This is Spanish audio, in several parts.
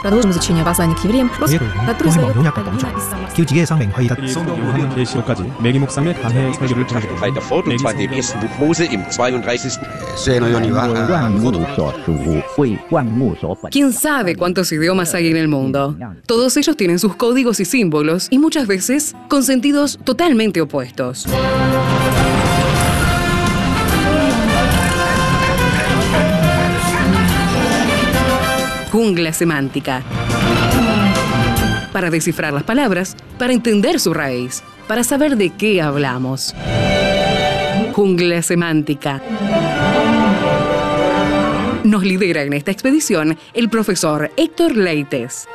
Продолжим изучение послания к евреям. Bei der Fortnung dem ersten Buch Mose im 32. ¿Quién sabe cuántos idiomas hay en el mundo? Todos ellos tienen sus códigos y símbolos y muchas veces con sentidos totalmente opuestos. Jungla semántica. Para descifrar las palabras, para entender su raíz, para saber de qué hablamos. Jungla semántica. Nos lidera en esta expedición el profesor Héctor Leites.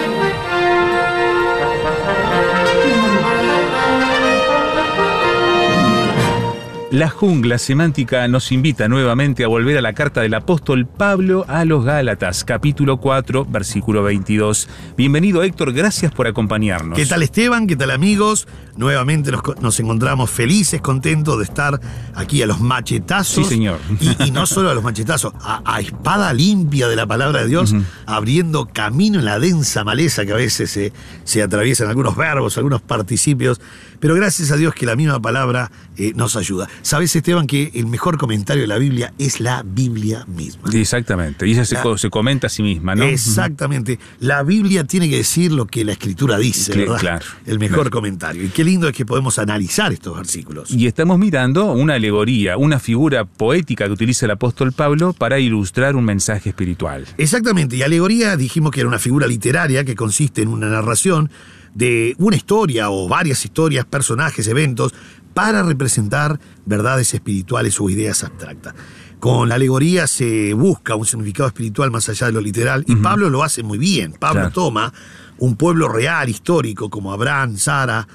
La jungla semántica nos invita nuevamente a volver a la carta del apóstol Pablo a los Gálatas, capítulo 4, versículo 22. Bienvenido, Héctor, gracias por acompañarnos. ¿Qué tal, Esteban? ¿Qué tal, amigos? Nuevamente nos encontramos felices, contentos de estar aquí a los machetazos. Sí, señor. Y no solo a los machetazos, a espada limpia de la palabra de Dios, abriendo camino en la densa maleza que a veces se atraviesan algunos verbos, algunos participios. Pero gracias a Dios que la misma palabra nos ayuda. ¿Sabes, Esteban, que el mejor comentario de la Biblia es la Biblia misma? Exactamente, y ella se comenta a sí misma, ¿no? Exactamente. La Biblia tiene que decir lo que la Escritura dice, ¿verdad? Claro. El mejor comentario. Y qué lindo es que podemos analizar estos versículos. Y estamos mirando una alegoría, una figura poética que utiliza el apóstol Pablo para ilustrar un mensaje espiritual. Exactamente, y alegoría dijimos que era una figura literaria que consiste en una narración de una historia o varias historias, personajes, eventos, para representar verdades espirituales o ideas abstractas. Con la alegoría se busca un significado espiritual más allá de lo literal, y Pablo lo hace muy bien. Pablo toma un pueblo real, histórico, como Abraham, Sara,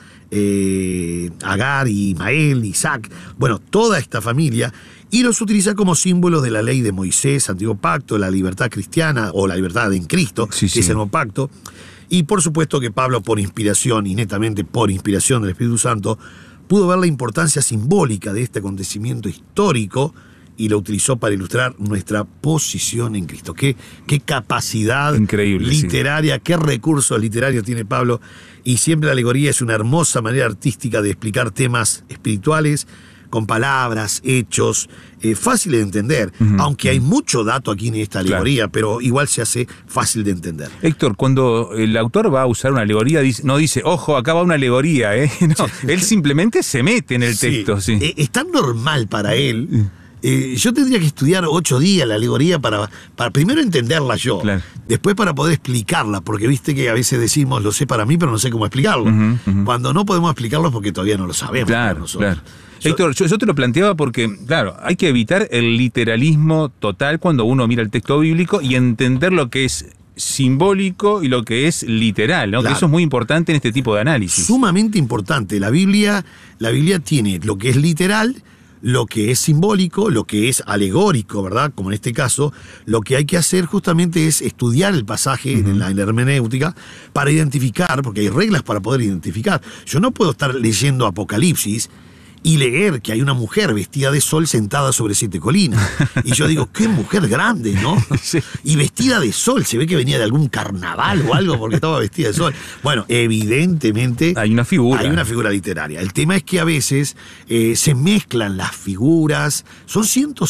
Agar, Ismael, Isaac, bueno, toda esta familia, y los utiliza como símbolos de la ley de Moisés, Antiguo Pacto, la libertad cristiana o la libertad en Cristo, que es el Nuevo Pacto. Y por supuesto que Pablo, por inspiración y netamente por inspiración del Espíritu Santo, pudo ver la importancia simbólica de este acontecimiento histórico y lo utilizó para ilustrar nuestra posición en Cristo. Qué capacidad increíble, literaria, qué recursos literarios tiene Pablo. Y siempre la alegoría es una hermosa manera artística de explicar temas espirituales, con palabras, hechos, fáciles de entender, aunque hay mucho dato aquí en esta alegoría, pero igual se hace fácil de entender. Héctor, cuando el autor va a usar una alegoría, no dice, ojo, acá va una alegoría, no, él simplemente se mete en el texto. Es tan normal para él. Yo tendría que estudiar 8 días la alegoría para primero entenderla yo, después para poder explicarla, porque viste que a veces decimos, lo sé para mí, pero no sé cómo explicarlo. Cuando no podemos explicarlo porque todavía no lo sabemos. Claro. Héctor, yo te lo planteaba porque, claro, hay que evitar el literalismo total cuando uno mira el texto bíblico y entender lo que es simbólico y lo que es literal, ¿no? Que eso es muy importante en este tipo de análisis. Sumamente importante. La Biblia tiene lo que es literal, lo que es simbólico, lo que es alegórico, ¿verdad? Como en este caso, lo que hay que hacer justamente es estudiar el pasaje en la hermenéutica para identificar, porque hay reglas para poder identificar. Yo no puedo estar leyendo Apocalipsis y leer que hay una mujer vestida de sol sentada sobre 7 colinas. Y yo digo, qué mujer grande, ¿no? Sí. Y vestida de sol, se ve que venía de algún carnaval o algo porque estaba vestida de sol. Bueno, evidentemente hay una figura literaria. El tema es que a veces se mezclan las figuras, son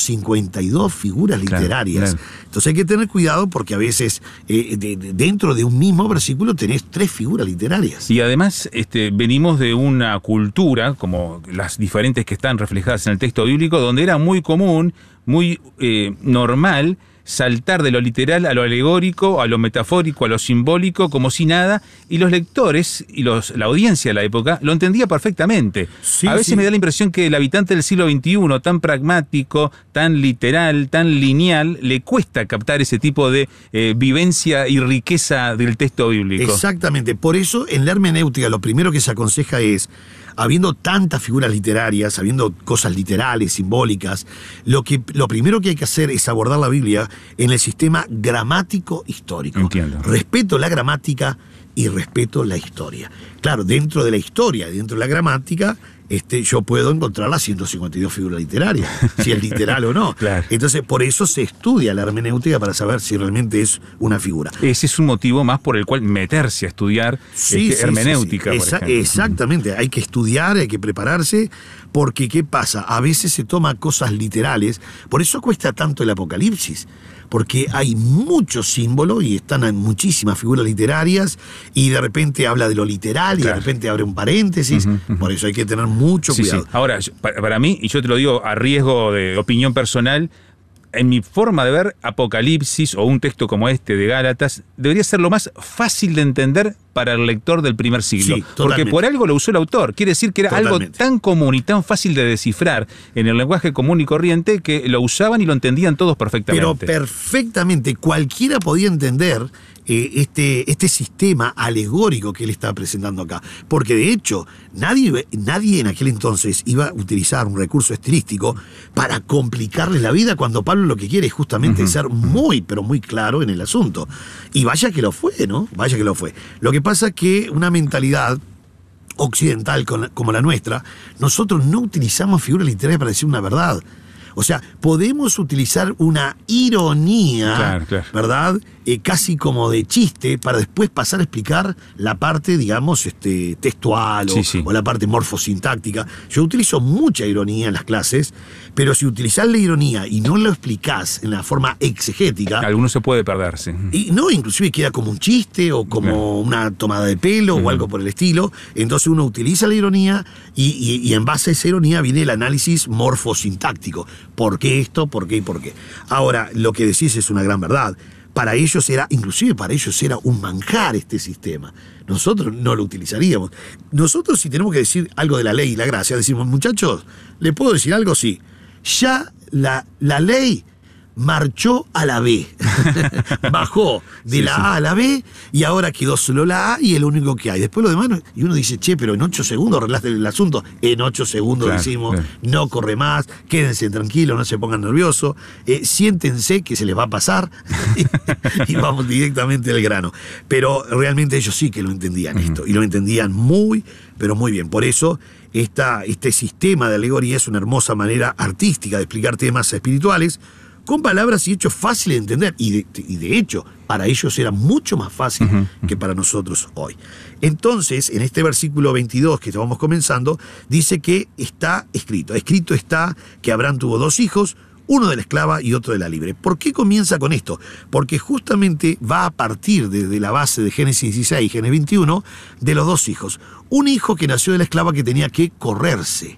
152 figuras literarias. Claro. Entonces hay que tener cuidado porque a veces dentro de un mismo versículo tenés 3 figuras literarias. Y además venimos de una cultura, como las diferentes que están reflejadas en el texto bíblico, donde era muy común, muy normal saltar de lo literal a lo alegórico, a lo metafórico, a lo simbólico, como si nada, y los lectores y la audiencia de la época lo entendía perfectamente. A veces me da la impresión que el habitante del siglo XXI, tan pragmático, tan literal, tan lineal, le cuesta captar ese tipo de vivencia y riqueza del texto bíblico. Exactamente, por eso en la hermenéutica lo primero que se aconseja es, habiendo tantas figuras literarias, habiendo cosas literales, simbólicas, lo primero que hay que hacer es abordar la Biblia en el sistema gramático histórico. Entiendo. Respeto la gramática y respeto la historia. Claro, dentro de la historia, dentro de la gramática, yo puedo encontrar las 152 figuras literarias, si es literal o no. Claro. Entonces, por eso se estudia la hermenéutica para saber si realmente es una figura. Ese es un motivo más por el cual meterse a estudiar hermenéutica, por ejemplo. Exactamente, hay que estudiar, hay que prepararse, porque ¿qué pasa? A veces se toma cosas literales, por eso cuesta tanto el Apocalipsis, porque hay muchos símbolos y están muchísimas figuras literarias y de repente habla de lo literal y de repente abre un paréntesis, por eso hay que tener mucho cuidado. Sí. Ahora, para mí, y yo te lo digo a riesgo de opinión personal, en mi forma de ver, Apocalipsis o un texto como este de Gálatas debería ser lo más fácil de entender para el lector del primer siglo. Sí, porque por algo lo usó el autor. Quiere decir que era algo tan común y tan fácil de descifrar en el lenguaje común y corriente que lo usaban y lo entendían todos perfectamente. Pero perfectamente, cualquiera podía entender este sistema alegórico que él está presentando acá. Porque de hecho, nadie en aquel entonces iba a utilizar un recurso estilístico para complicarle la vida, cuando Pablo lo que quiere es justamente ser muy, pero muy claro en el asunto. Y vaya que lo fue, ¿no? Vaya que lo fue. Lo que pasa es que una mentalidad occidental como la nuestra, nosotros no utilizamos figuras literarias para decir una verdad. O sea, podemos utilizar una ironía, ¿verdad? Casi como de chiste, para después pasar a explicar la parte, digamos, textual o la parte morfosintáctica. Yo utilizo mucha ironía en las clases, pero si utilizás la ironía y no lo explicás en la forma exegética... Alguno se puede perderse. Y no, inclusive queda como un chiste o como una tomada de pelo o algo por el estilo. Entonces uno utiliza la ironía y en base a esa ironía viene el análisis morfosintáctico. ¿Por qué esto? ¿Por qué y por qué? Ahora, lo que decís es una gran verdad. Para ellos era un manjar este sistema. Nosotros no lo utilizaríamos. Nosotros, si tenemos que decir algo de la ley y la gracia, decimos, muchachos, ¿le puedo decir algo? Sí. Ya la ley marchó a la B. Bajó de la A a la B y ahora quedó solo la A y es lo único que hay. Después lo demás, y uno dice, pero en 8 segundos arreglaste el asunto. En 8 segundos decimos, no corre más, quédense tranquilos, no se pongan nerviosos, siéntense que se les va a pasar y vamos directamente al grano. Pero realmente ellos sí que lo entendían esto, y lo entendían muy, pero muy bien. Por eso este sistema de alegoría es una hermosa manera artística de explicar temas espirituales, con palabras y hechos fáciles de entender. Y de hecho, para ellos era mucho más fácil que para nosotros hoy. Entonces, en este versículo 22 que estamos comenzando, dice que está escrito. Escrito está que Abraham tuvo 2 hijos, uno de la esclava y otro de la libre. ¿Por qué comienza con esto? Porque justamente va a partir desde la base de Génesis 16 y Génesis 21 de los 2 hijos. Un hijo que nació de la esclava que tenía que correrse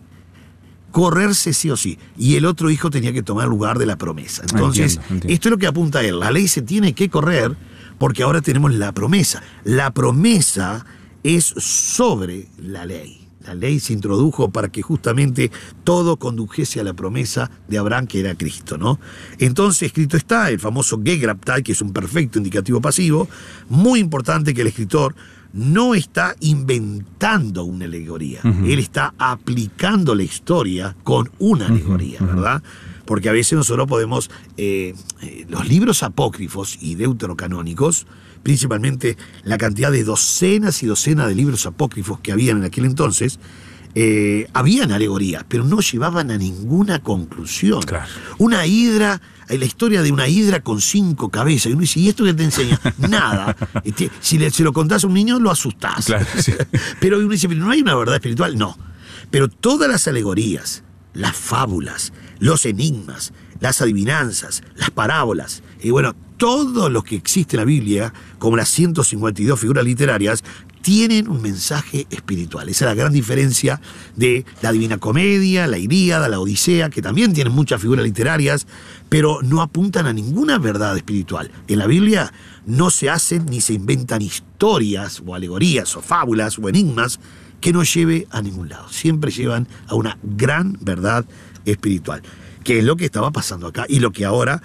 sí o sí, y el otro hijo tenía que tomar lugar de la promesa. Entonces, entiendo. Esto es lo que apunta a él. La ley se tiene que correr porque ahora tenemos la promesa. La promesa es sobre la ley. La ley se introdujo para que justamente todo condujese a la promesa de Abraham, que era Cristo, ¿no? Entonces, escrito está el famoso Gegraptai, que es un perfecto indicativo pasivo, muy importante que el escritor no está inventando una alegoría. Él está aplicando la historia con una alegoría, ¿verdad? Porque a veces nosotros podemos... los libros apócrifos y deuterocanónicos, principalmente la cantidad de docenas y docenas de libros apócrifos que habían en aquel entonces, habían alegorías, pero no llevaban a ninguna conclusión. Claro. Una hidra, la historia de una hidra con 5 cabezas, y uno dice, ¿y esto qué te enseña? Nada. Si se lo contás a un niño, lo asustás. Claro, sí. Pero uno dice, ¿pero no hay una verdad espiritual? No. Pero todas las alegorías, las fábulas, los enigmas, las adivinanzas, las parábolas, y bueno, todo lo que existe en la Biblia, como las 152 figuras literarias, tienen un mensaje espiritual. Esa es la gran diferencia de la Divina Comedia, la Ilíada, la Odisea, que también tienen muchas figuras literarias, pero no apuntan a ninguna verdad espiritual. En la Biblia no se hacen ni se inventan historias o alegorías o fábulas o enigmas que no lleve a ningún lado. Siempre llevan a una gran verdad espiritual, que es lo que estaba pasando acá y lo que ahora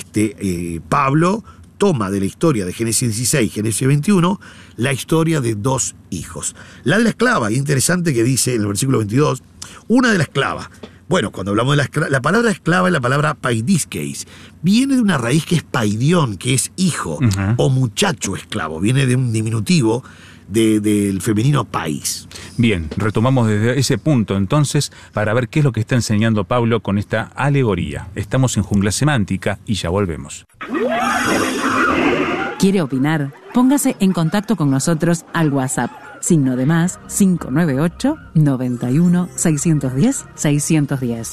Pablo toma de la historia de Génesis 16 y Génesis 21, la historia de 2 hijos. La de la esclava, interesante que dice en el versículo 22, una de la esclava. Bueno, cuando hablamos de la palabra esclava es la palabra paidiskeis. Viene de una raíz que es paidión, que es hijo, o muchacho esclavo. Viene de un diminutivo del femenino país. Bien, retomamos desde ese punto entonces para ver qué es lo que está enseñando Pablo con esta alegoría. Estamos en Jungla Semántica y ya volvemos. ¿Quiere opinar? Póngase en contacto con nosotros al WhatsApp. Signo de más 598 91 610 610.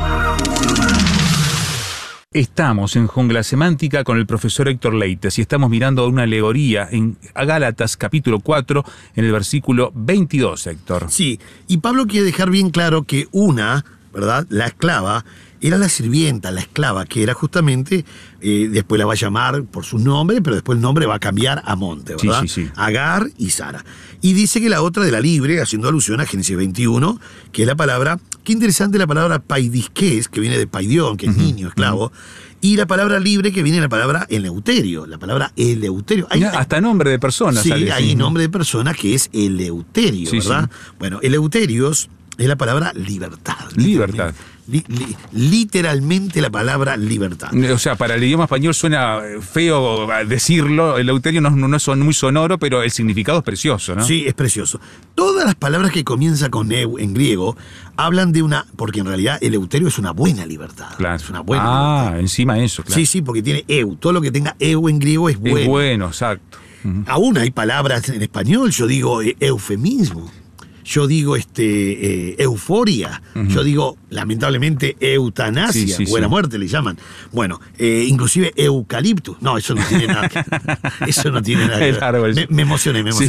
Estamos en Jungla Semántica con el profesor Héctor Leites y estamos mirando una alegoría a Gálatas capítulo 4 en el versículo 22, Héctor. Sí, y Pablo quiere dejar bien claro que una, ¿verdad?, la esclava, era la sirvienta, la esclava, que era justamente, después la va a llamar por su nombre, pero después el nombre va a cambiar a Monte, ¿verdad? Sí. Agar y Sara. Y dice que la otra de la libre, haciendo alusión a Génesis 21, que es la palabra, qué interesante la palabra paidisques, que viene de paidión, que es niño, esclavo, y la palabra libre, que viene de la palabra eleuterio, la palabra eleuterio. Hasta nombre de persona. Sí, sale, hay nombre de persona que es eleuterio, ¿verdad? Sí. Bueno, eleuterios es la palabra libertad. Libertad. Literalmente la palabra libertad. O sea, para el idioma español suena feo decirlo, el eleuterio no es muy sonoro, pero el significado es precioso, ¿no? Sí, es precioso. Todas las palabras que comienzan con eu en griego hablan de una, porque en realidad eleuterio es una buena libertad. Claro. Es una buena libertad. Encima eso, claro. Sí, porque tiene eu. Todo lo que tenga eu en griego es bueno. Es bueno, exacto. Aún hay palabras en español, yo digo eufemismo. Yo digo euforia, yo digo lamentablemente eutanasia, buena muerte le llaman. Bueno, inclusive eucaliptus. No, eso no tiene nada que ver. Eso no tiene nada que ver. El árbol. Me emocioné. Sí.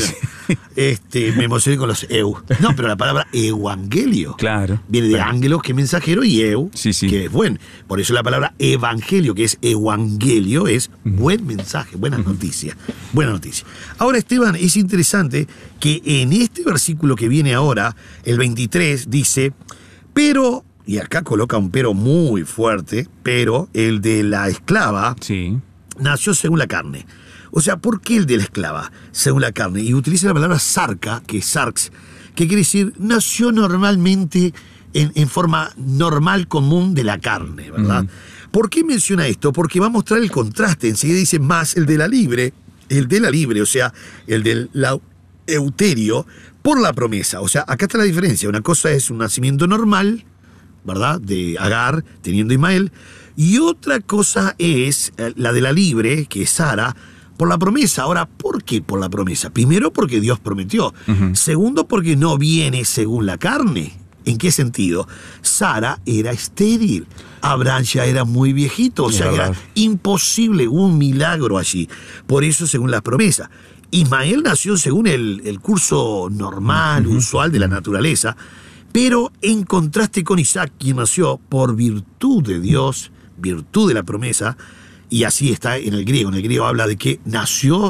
Me emocioné con los eu. No, pero la palabra evangelio. Claro. Viene de ángelos, que es mensajero, y eu, que es buen. Por eso la palabra evangelio, que es evangelio, es buen mensaje, buena noticia. Buena noticia. Ahora, Esteban, es interesante que en este versículo que viene ahora, el 23, dice, pero, y acá coloca un pero muy fuerte, pero el de la esclava nació según la carne. O sea, ¿por qué el de la esclava según la carne? Y utiliza la palabra sarca, que es sarx, que quiere decir nació normalmente en forma normal, común de la carne, ¿verdad? ¿Por qué menciona esto? Porque va a mostrar el contraste. Enseguida dice más el de la libre, o sea, el del euterio, por la promesa. O sea, acá está la diferencia. Una cosa es un nacimiento normal, ¿verdad?, de Agar, teniendo Ismael, y otra cosa es la de la libre, que es Sara, por la promesa. Ahora, ¿por qué por la promesa? Primero, porque Dios prometió. Segundo, porque no viene según la carne. ¿En qué sentido? Sara era estéril. Abraham ya era muy viejito. O sea, era imposible, un milagro allí. Por eso, según la promesa. Ismael nació según el curso normal, usual de la naturaleza, pero en contraste con Isaac, quien nació por virtud de Dios, virtud de la promesa, y así está en el griego. En el griego habla de que nació